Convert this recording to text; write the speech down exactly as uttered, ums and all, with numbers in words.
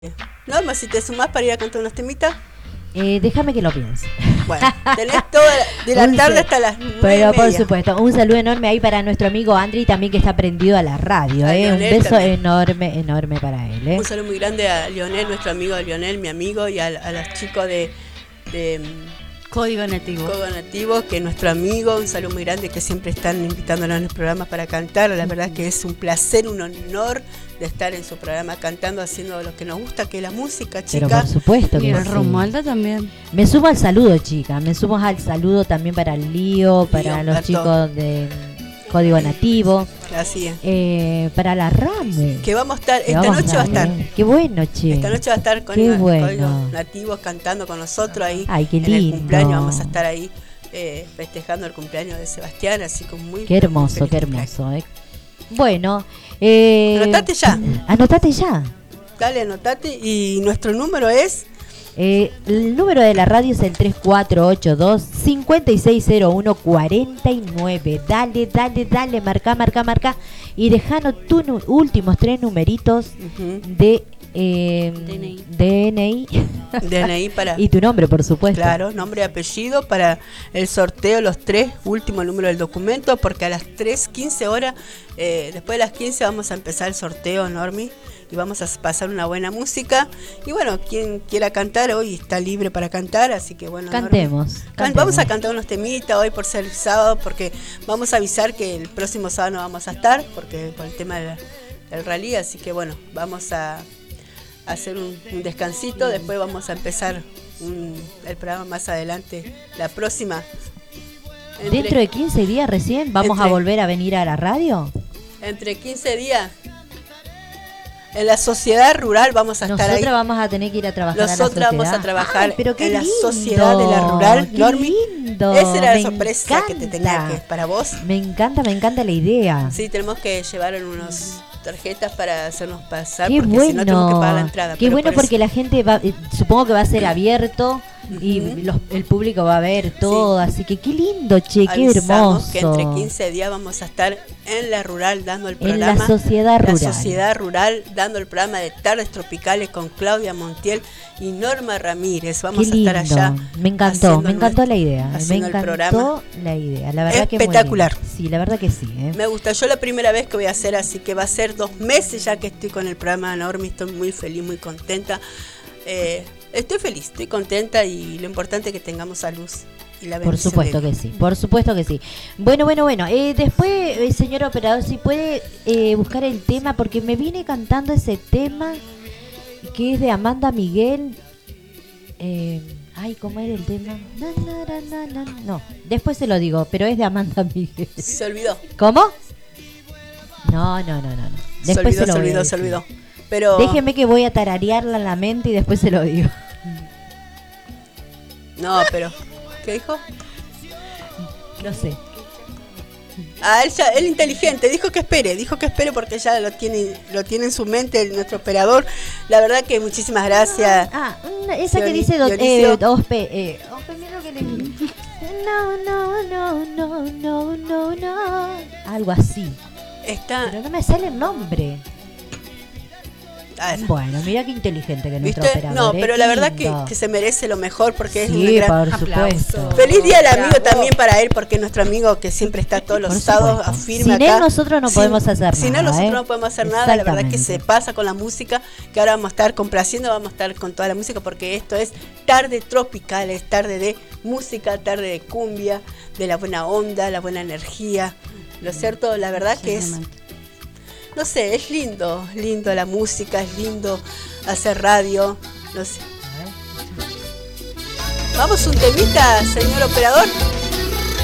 Norma, si te sumás para ir a cantar unos temitas. Eh, déjame que lo piense. Bueno, tenés toda de la tarde hasta las nueve. Pero por supuesto, un saludo enorme ahí para nuestro amigo Andri, también que está prendido a la radio. A Eh. Un Lionel beso también. enorme, enorme para él. Eh. Un saludo muy grande a Lionel, nuestro amigo Lionel, mi amigo, y a, a los chicos de, de Código Nativo. Código Nativo, que es nuestro amigo. Un saludo muy grande, que siempre están invitándonos en los programas para cantar. La verdad es que es un placer, un honor de estar en su programa cantando, haciendo lo que nos gusta, que es la música, chica. Pero por supuesto que Y el sí. Romualda también. Me sumo al saludo, chicas. Me sumo al saludo también para el Lío, para Lío, los Gato. chicos de Código Nativo, Así es. eh, para la Rame. Que vamos a estar, Que esta vamos noche va a estar. ver. Qué bueno, che. Esta noche va a estar con Qué los bueno. Códigos Nativos cantando con nosotros ahí. Ay, qué en el lindo. cumpleaños vamos a estar ahí eh, festejando el cumpleaños de Sebastián, así como muy Qué hermoso, feliz qué cumpleaños. hermoso. Eh. Bueno, eh, Anotate ya. Anotate ya. Dale, anotate. Y nuestro número es Eh, el número de la radio es el tres cuatro ocho dos, cinco seis cero uno, cuatro nueve. Dale, dale, dale, marca, marca, marca. Y dejanos tus nu- últimos tres numeritos uh-huh, de eh, D N I. D N I. D N I para... Y tu nombre, por supuesto. Claro, nombre y apellido para el sorteo, los tres últimos números del documento, porque a las tres quince horas, eh, después de las quince vamos a empezar el sorteo, Normi, y vamos a pasar una buena música. Y bueno, quien quiera cantar hoy está libre para cantar, así que bueno, Cantemos, Normi, can- cantemos. vamos a cantar unos temitas hoy por ser sábado, porque vamos a avisar que el próximo sábado no vamos a estar, porque por el tema del, del rally, así que bueno, vamos a hacer un, un descansito, después vamos a empezar un, el programa más adelante, la próxima. Entre, Dentro de quince días recién vamos entre- a volver a venir a la radio. entre quince días, en la sociedad rural vamos a estar Nosotros ahí. vamos a tener que ir a trabajar Nosotros a la vamos a sociedad. trabajar Ay, pero qué en la lindo, sociedad de la rural, qué Normi. lindo, Esa era me la sorpresa que te tenía encanta. que para vos. Me encanta, me encanta la idea. Sí, tenemos que llevar unas tarjetas para hacernos pasar, Qué porque bueno, si no tenemos que pagar la entrada. qué pero bueno por eso- porque la gente va, eh, supongo que va a ser abierto y Ujú. los- el público va a ver todo, así que qué lindo, che, qué avisamos hermoso. que entre quince días vamos a estar en la rural dando el En programa. la sociedad La rural. sociedad rural dando el programa de Tardes Tropicales con Claudia Montiel y Norma Ramírez. Vamos Qué a estar lindo. allá. Me encantó, haciendo me encantó nuestro- la idea. Me haciendo el encantó programa. la idea. La verdad que muy Espectacular. lindo. Sí, la verdad que sí. ¿eh? Me gusta, yo la primera vez que voy a hacer, así que va a ser dos meses ya que estoy con el programa de Normi, estoy muy feliz, muy contenta. Eh, estoy feliz, estoy contenta y lo importante es que tengamos salud y la Por bendición supuesto de que sí, por supuesto que sí. Bueno, bueno, bueno. Eh, después, eh, señor operador, si puede eh, buscar el tema, porque me viene cantando ese tema que es de Amanda Miguel. Eh, ay, ¿cómo era el tema? Na, na, na, na, na. No, después se lo digo, pero es de Amanda Miguel. Se olvidó, ¿Cómo? No, no, no, no. no. se Después olvidó, se lo se voy a olvidó, se decir. olvidó. Pero Déjeme que voy a tararearla en la mente y después se lo digo. no, pero ¿qué dijo? No sé. Ah, él, ya, él inteligente, dijo que espere, dijo que espere porque ya lo tiene, lo tiene en su mente el- nuestro operador. La verdad que muchísimas gracias. Ah, una- esa que Dioni- dice do- Dionisio. eh, Ospe. Eh, Ospe, mira lo que le No, no, no, no, no, no, no. Algo así. Está, Pero no me sale el nombre. a ver, Bueno, mira qué inteligente que es nuestro ¿viste? operador. No, eh, pero qué la verdad que, lindo. que se merece lo mejor porque es Sí, un gran... por supuesto. Feliz día al amigo Bravo. también para él, porque es nuestro amigo que siempre está todos los Por sábados, supuesto. afirma Sin acá. él nosotros no Sin- podemos hacer Sin él nada, nosotros ¿eh? no podemos hacer nada, la verdad que se Exactamente. pasa con la música, que ahora vamos a estar complaciendo, vamos a estar con toda la música, porque esto es tarde tropical, es tarde de música, tarde de cumbia, de la buena onda, la buena energía. Lo cierto, la verdad que es... No sé, es lindo, lindo la música, es lindo hacer radio, no sé. Vamos un temita, señor operador.